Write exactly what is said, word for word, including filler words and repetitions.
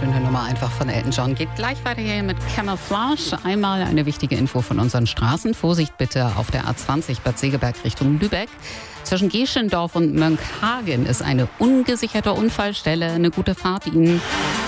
Schöne Nummer einfach von Elton John. Geht gleich weiter hier mit Camouflage. Einmal eine wichtige Info von unseren Straßen. Vorsicht bitte auf der A zwanzig Bad Segeberg Richtung Lübeck. Zwischen Geschendorf und Mönckehagen ist eine ungesicherte Unfallstelle. Eine gute Fahrt Ihnen.